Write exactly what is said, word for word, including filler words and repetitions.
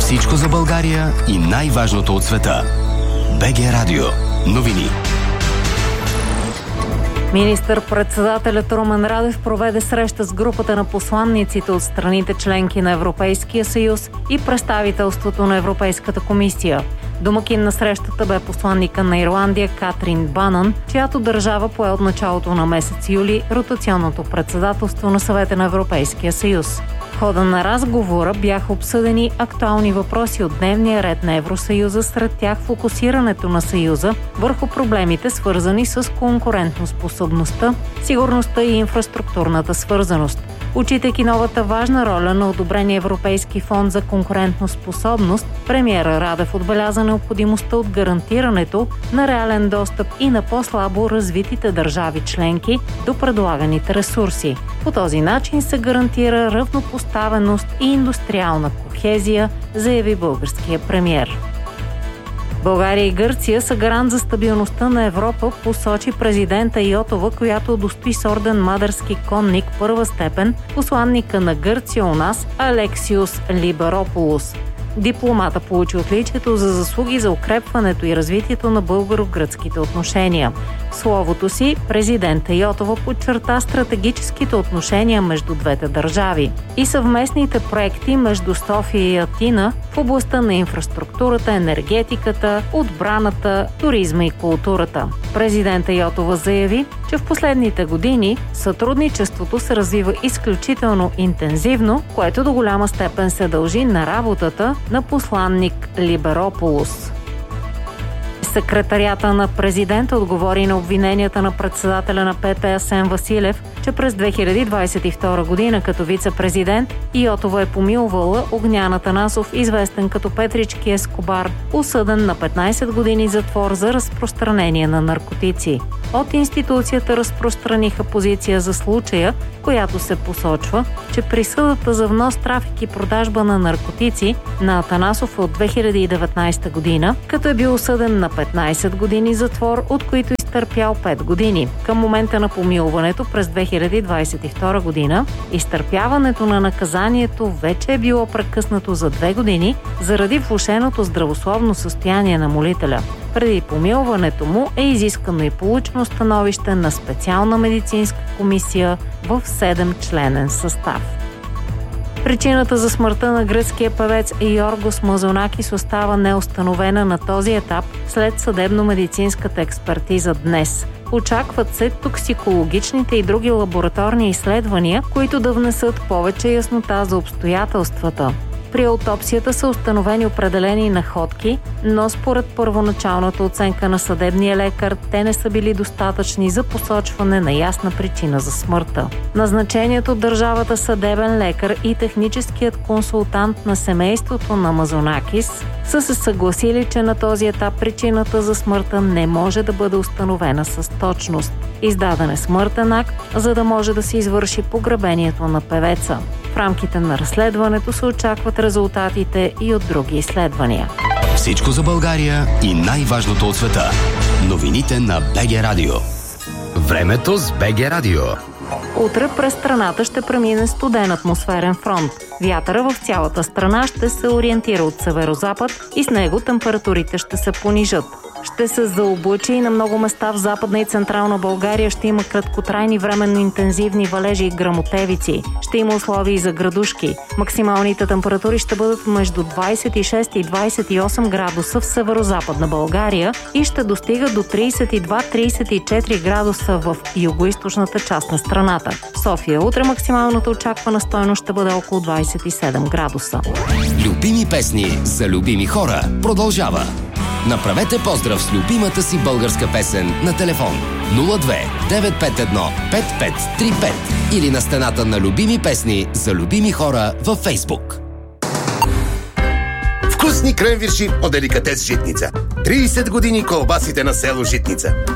Всичко за България и най-важното от света. БГ Радио. Новини. Министър-председателят Румен Радев проведе среща с групата на посланниците от страните членки на Европейския съюз и представителството на Европейската комисия. Домакин на срещата бе посланника на Ирландия Катрин Банън, чиято държава пое от началото на месец юли ротационното председателство на Съвета на Европейския съюз. В хода на разговора бяха обсъдени актуални въпроси от дневния ред на Евросъюза, сред тях фокусирането на Съюза върху проблемите, свързани с конкурентоспособността, сигурността и инфраструктурната свързаност. Отчитайки новата важна роля на одобрения Европейски фонд за конкурентоспособност, премиера Радев отбеляза необходимостта от гарантирането на реален достъп и на по-слабо развитите държави членки до предлаганите ресурси. По този начин се гарантира равнопоставеност и индустриална кохезия, заяви българския премиер. България и Гърция са гарант за стабилността на Европа, посочи президента Йотова, която удостои с орден Мадарски конник първа степен посланника на Гърция у нас Алексиус Либерополус. Дипломата получи отличието за заслуги за укрепването и развитието на българо-гръцките отношения. В словото си президента Йотова подчерта стратегическите отношения между двете държави и съвместните проекти между София и Атина в областта на инфраструктурата, енергетиката, отбраната, туризма и културата. Президента Йотова заяви, че в последните години сътрудничеството се развива изключително интензивно, което до голяма степен се дължи на работата на посланник Либерополус. Секретарията на президента отговори на обвиненията на председателя на ПП Асен Василев, че през две хиляди двадесет и втора година като вице-президент Йотова е помилвала Огнян Атанасов, известен като Петрички Ескобар, осъден на петнадесет години затвор за разпространение на наркотици. От институцията разпространиха позиция за случая, която се посочва, че присъдата за внос, трафик и продажба на наркотици на Атанасов е от две хиляди и деветнадесета година, като е бил осъден на петнадесет години затвор, от които изтърпял пет години. Към момента на помилването през две хиляди двадесет и втора година изтърпяването на наказанието вече е било прекъснато за две години заради влошеното здравословно състояние на молителя. Преди помилването му е изискано и получено становище на специална медицинска комисия в седемчленен състав. Причината за смъртта на гръцкия певец Йоргос Мазонакис остава неустановена на този етап след съдебно-медицинската експертиза днес. Очакват се токсикологичните и други лабораторни изследвания, които да внесат повече яснота за обстоятелствата. При аутопсията са установени определени находки, но според първоначалната оценка на съдебния лекар, те не са били достатъчни за посочване на ясна причина за смъртта. Назначението от държавата съдебен лекар и техническият консултант на семейството на Мазонакис са се съгласили, че на този етап причината за смъртта не може да бъде установена с точност. Издаден е смъртен акт, за да може да се извърши погребението на певеца. В рамките на разследването се очакват резултатите и от други изследвания. Всичко за България и най-важното от света. Новините на БГ Радио. Времето с БГ Радио. Утре през страната ще премине студен атмосферен фронт. Вятъра в цялата страна ще се ориентира от северозапад и с него температурите ще се понижат. Ще се заоблачи и на много места в Западна и Централна България ще има краткотрайни временно интензивни валежи и гръмотевици. Ще има условия и за градушки. Максималните температури ще бъдат между двадесет и шест и двадесет и осем градуса в северозападна България и ще достигат до тридесет и два до тридесет и четири градуса в югоизточната част на страната. В София утре максималната очаквана стойност ще бъде около двадесет и седем градуса. Любими песни за любими хора продължава. Направете поздрав с любимата си българска песен на телефон нула две девет пет едно пет пет три пет или на стената на любими песни за любими хора във Фейсбук. Вкусни кренвирши от деликатес Житница. тридесет години колбасите на село Житница.